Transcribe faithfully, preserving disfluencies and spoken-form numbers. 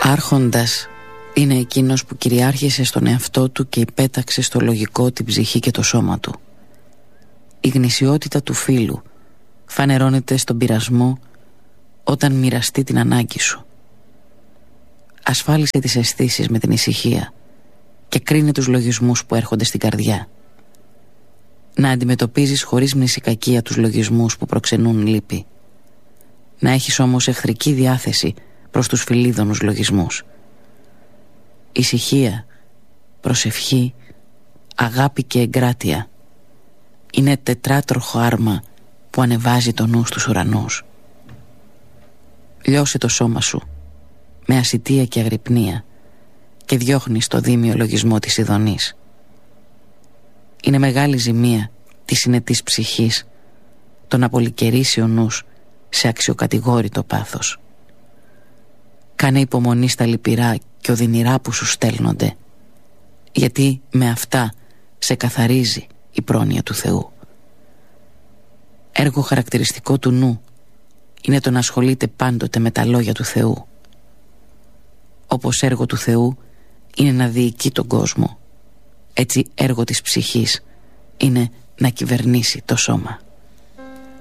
Άρχοντας είναι εκείνος που κυριάρχησε στον εαυτό του και υπέταξε στο λογικό την ψυχή και το σώμα του. Η γνησιότητα του φίλου φανερώνεται στον πειρασμό όταν μοιραστεί την ανάγκη σου. Ασφάλισε τις αισθήσεις με την ησυχία και κρίνε τους λογισμούς που έρχονται στην καρδιά. Να αντιμετωπίζεις χωρίς μνησικακία τους λογισμούς που προξενούν λύπη. Να έχεις όμως εχθρική διάθεση προς τους φιλίδωνους λογισμούς. Ησυχία, προσευχή, αγάπη και εγκράτεια είναι τετράτροχο άρμα που ανεβάζει το νου στους ουρανούς. Λιώσε το σώμα σου με ασιτεία και αγρυπνία και διώχνεις το δίμιο λογισμό της ειδονής. Είναι μεγάλη ζημία της συνετής ψυχής το να πολυκαιρίσει ο νους σε αξιοκατηγόρητο πάθος. Κάνε υπομονή στα λυπηρά και οδυνηρά που σου στέλνονται, γιατί με αυτά σε καθαρίζει η πρόνοια του Θεού. Έργο χαρακτηριστικό του νου είναι το να ασχολείται πάντοτε με τα λόγια του Θεού. Όπως έργο του Θεού είναι να διοικεί τον κόσμο, έτσι έργο της ψυχής είναι να κυβερνήσει το σώμα.